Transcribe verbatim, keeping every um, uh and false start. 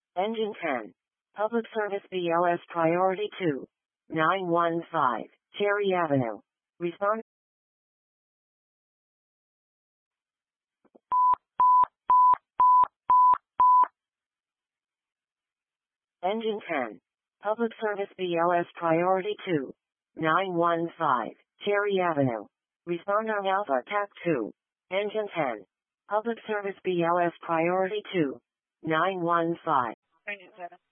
Engine ten. Public Service B L S Priority two. nine one five, Cherry Avenue. Respond. Engine ten. Public Service B L S Priority two. nine one five, Cherry Avenue. Respond on Alpha T A C two. Engine ten. Public Service B L S Priority two. nine one five. Engine ten.